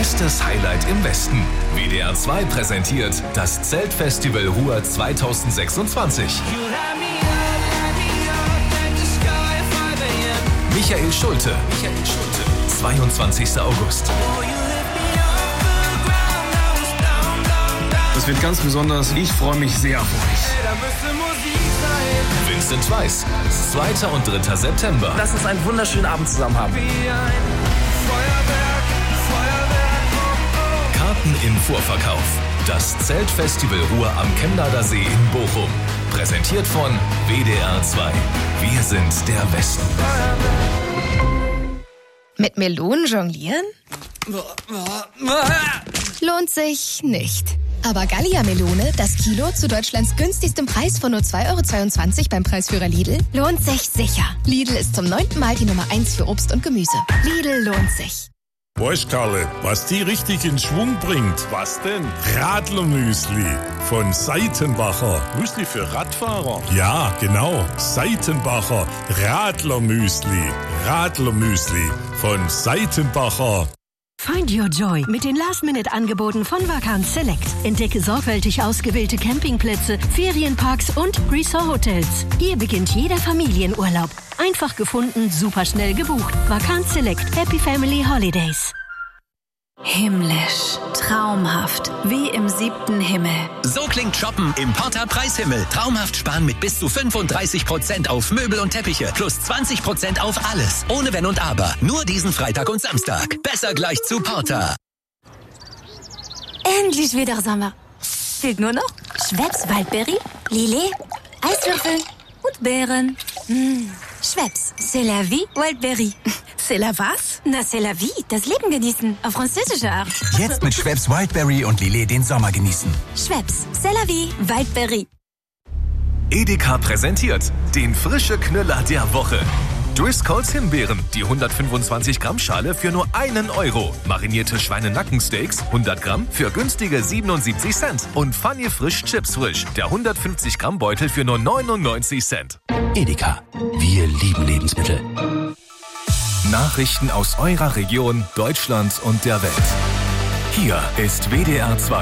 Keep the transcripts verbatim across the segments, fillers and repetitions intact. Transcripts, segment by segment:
Bestes Highlight im Westen. W D R zwei präsentiert das Zeltfestival Ruhr zweitausendsechsundzwanzig. Michael Schulte. Michael Schulte. zweiundzwanzigster August. Das wird ganz besonders. Ich freue mich sehr auf euch. Vincent Weiss. zweiter und dritter September. Lass uns einen wunderschönen Abend zusammen haben. Karten im Vorverkauf. Das Zeltfestival Ruhr am Chemnader See in Bochum. Präsentiert von W D R zwei. Wir sind der Westen. Mit Melonen jonglieren? Lohnt sich nicht. Aber Gallia-Melone, das Kilo zu Deutschlands günstigstem Preis von nur zwei Euro zweiundzwanzig beim Preisführer Lidl, lohnt sich sicher. Lidl ist zum neunten Mal die Nummer eins für Obst und Gemüse. Lidl lohnt sich. Weißt Karle, was die richtig in Schwung bringt? Was denn? Radlermüsli von Seitenbacher. Müsli für Radfahrer? Ja, genau. Seitenbacher Radlermüsli. Radlermüsli von Seitenbacher. Find your joy mit den Last-Minute-Angeboten von Vacanz Select. Entdecke sorgfältig ausgewählte Campingplätze, Ferienparks und Resort-Hotels. Hier beginnt jeder Familienurlaub. Einfach gefunden, superschnell gebucht. Vacanz Select. Happy Family Holidays. Himmlisch, traumhaft, wie im siebten Himmel. So klingt Shoppen im Porta Preishimmel. Traumhaft sparen mit bis zu fünfunddreißig Prozent auf Möbel und Teppiche plus zwanzig Prozent auf alles. Ohne Wenn und Aber. Nur diesen Freitag und Samstag. Besser gleich zu Porta. Endlich wieder Sommer. Fehlt nur noch Schweppes Waldberry, Lillet, Eiswürfel und Beeren. Mmh. Schweppes, c'est la vie, Wildberry. C'est la was? Na, c'est la vie, das Leben genießen, auf französische Art. Jetzt mit Schweppes Wildberry und Lillet den Sommer genießen. Schweppes, c'est la vie, Wildberry. Edeka präsentiert den frische Knüller der Woche. Driscolls Himbeeren, die hundertfünfundzwanzig Gramm Schale für nur einen Euro. Marinierte Schweinenackensteaks, hundert Gramm für günstige siebenundsiebzig Cent. Und Funny Frisch Chips Frisch, der hundertfünfzig Gramm Beutel für nur neunundneunzig Cent. Edeka, wir lieben Lebensmittel. Nachrichten aus eurer Region, Deutschland und der Welt. Hier ist W D R zwei.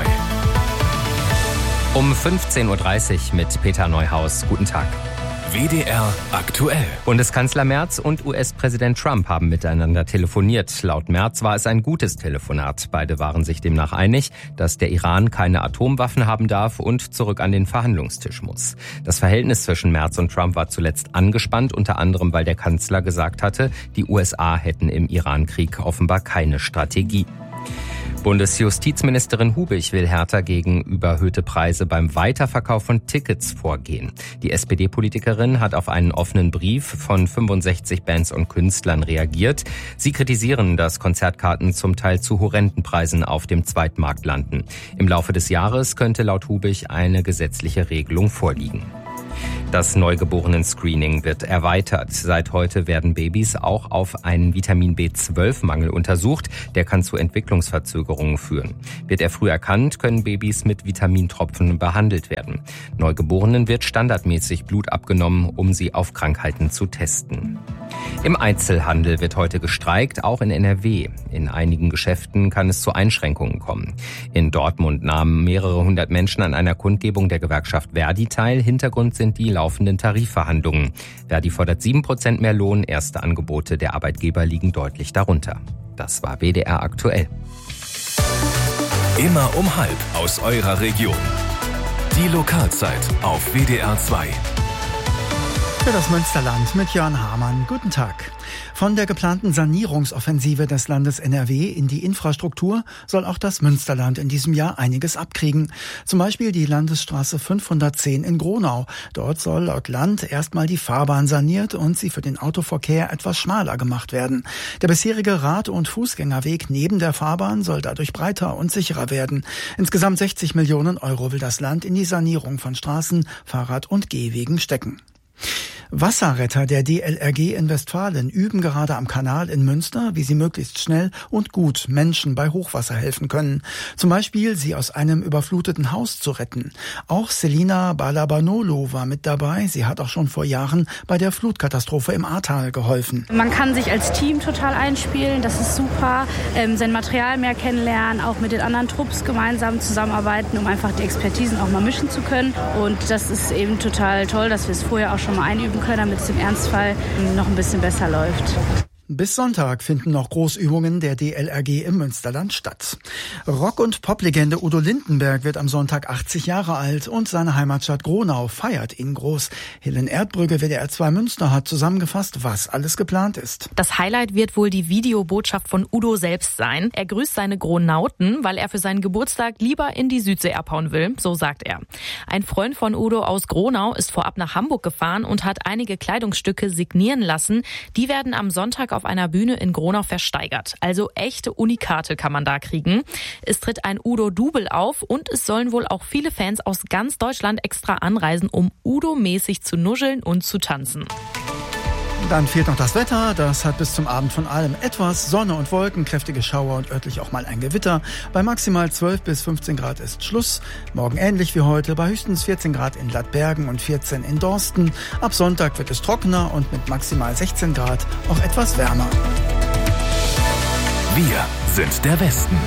Um fünfzehn Uhr dreißig mit Peter Neuhaus. Guten Tag. W D R aktuell. Bundeskanzler Merz und U S-Präsident Trump haben miteinander telefoniert. Laut Merz war es ein gutes Telefonat. Beide waren sich demnach einig, dass der Iran keine Atomwaffen haben darf und zurück an den Verhandlungstisch muss. Das Verhältnis zwischen Merz und Trump war zuletzt angespannt, unter anderem, weil der Kanzler gesagt hatte, die U S A hätten im Iran-Krieg offenbar keine Strategie. Bundesjustizministerin Hubig will härter gegen überhöhte Preise beim Weiterverkauf von Tickets vorgehen. Die S P D-Politikerin hat auf einen offenen Brief von fünfundsechzig Bands und Künstlern reagiert. Sie kritisieren, dass Konzertkarten zum Teil zu horrenden Preisen auf dem Zweitmarkt landen. Im Laufe des Jahres könnte laut Hubig eine gesetzliche Regelung vorliegen. Das Neugeborenen-Screening wird erweitert. Seit heute werden Babys auch auf einen Vitamin B zwölf Mangel untersucht. Der kann zu Entwicklungsverzögerungen führen. Wird er früh erkannt, können Babys mit Vitamintropfen behandelt werden. Neugeborenen wird standardmäßig Blut abgenommen, um sie auf Krankheiten zu testen. Im Einzelhandel wird heute gestreikt, auch in N R W. In einigen Geschäften kann es zu Einschränkungen kommen. In Dortmund nahmen mehrere hundert Menschen an einer Kundgebung der Gewerkschaft Verdi teil. Hintergrund sind die laufenden Tarifverhandlungen. Verdi fordert sieben Prozent mehr Lohn. Erste Angebote der Arbeitgeber liegen deutlich darunter. Das war W D R aktuell. Immer um halb aus eurer Region. Die Lokalzeit auf W D R zwei. Für das Münsterland mit Jörn Hamann. Guten Tag. Von der geplanten Sanierungsoffensive des Landes N R W in die Infrastruktur soll auch das Münsterland in diesem Jahr einiges abkriegen. Zum Beispiel die Landesstraße fünfhundertzehn in Gronau. Dort soll laut Land erstmal die Fahrbahn saniert und sie für den Autoverkehr etwas schmaler gemacht werden. Der bisherige Rad- und Fußgängerweg neben der Fahrbahn soll dadurch breiter und sicherer werden. Insgesamt sechzig Millionen Euro will das Land in die Sanierung von Straßen, Fahrrad- und Gehwegen stecken. Wasserretter der D L R G in Westfalen üben gerade am Kanal in Münster, wie sie möglichst schnell und gut Menschen bei Hochwasser helfen können. Zum Beispiel, sie aus einem überfluteten Haus zu retten. Auch Selina Balabanolo war mit dabei. Sie hat auch schon vor Jahren bei der Flutkatastrophe im Ahrtal geholfen. Man kann sich als Team total einspielen, das ist super. Ähm, sein Material mehr kennenlernen, auch mit den anderen Trupps gemeinsam zusammenarbeiten, um einfach die Expertisen auch mal mischen zu können. Und das ist eben total toll, dass wir es vorher auch schon mal einüben können, damit es im Ernstfall noch ein bisschen besser läuft. Bis Sonntag finden noch Großübungen der D L R G im Münsterland statt. Rock- und Poplegende Udo Lindenberg wird am Sonntag achtzig Jahre alt und seine Heimatstadt Gronau feiert ihn groß. Helen Erdbrügge, W D R zwei Münster, hat zusammengefasst, was alles geplant ist. Das Highlight wird wohl die Videobotschaft von Udo selbst sein. Er grüßt seine Gronauten, weil er für seinen Geburtstag lieber in die Südsee abhauen will, so sagt er. Ein Freund von Udo aus Gronau ist vorab nach Hamburg gefahren und hat einige Kleidungsstücke signieren lassen. Die werden am Sonntag auf einer Bühne in Gronau versteigert. Also echte Unikate kann man da kriegen. Es tritt ein Udo-Double auf und es sollen wohl auch viele Fans aus ganz Deutschland extra anreisen, um Udo-mäßig zu nuscheln und zu tanzen. Dann fehlt noch das Wetter. Das hat bis zum Abend von allem etwas. Sonne und Wolken, kräftige Schauer und örtlich auch mal ein Gewitter. Bei maximal zwölf bis fünfzehn Grad ist Schluss. Morgen ähnlich wie heute, bei höchstens vierzehn Grad in Lattbergen und vierzehn in Dorsten. Ab Sonntag wird es trockener und mit maximal sechzehn Grad auch etwas wärmer. Wir sind der Westen.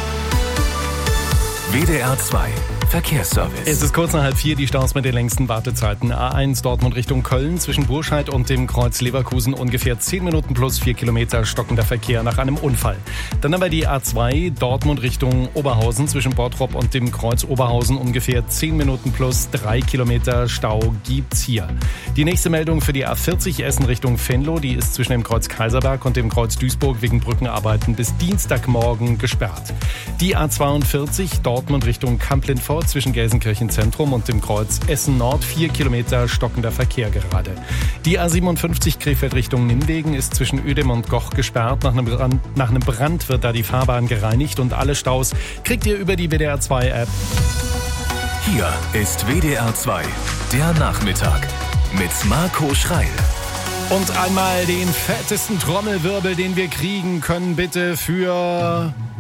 W D R zwei Verkehrsservice. Es ist kurz nach halb vier, die Staus mit den längsten Wartezeiten. A eins Dortmund Richtung Köln zwischen Burscheid und dem Kreuz Leverkusen ungefähr zehn Minuten plus vier Kilometer stockender Verkehr nach einem Unfall. Dann aber die A zwei Dortmund Richtung Oberhausen zwischen Bottrop und dem Kreuz Oberhausen ungefähr zehn Minuten plus drei Kilometer Stau gibt's hier. Die nächste Meldung für die A vierzig Essen Richtung Venlo, die ist zwischen dem Kreuz Kaiserberg und dem Kreuz Duisburg wegen Brückenarbeiten bis Dienstagmorgen gesperrt. Die A zweiundvierzig Dortmund Richtung Kamp-Lindfort zwischen Gelsenkirchen Zentrum und dem Kreuz Essen Nord vier Kilometer stockender Verkehr gerade. Die A siebenundfünfzig Krefeld Richtung Nimwegen ist zwischen Uedem und Goch gesperrt. Nach einem Brand, nach einem Brand wird da die Fahrbahn gereinigt und alle Staus kriegt ihr über die W D R zwei App. Hier ist W D R zwei, der Nachmittag mit Marco Schreil. Und einmal den fettesten Trommelwirbel, den wir kriegen können, bitte für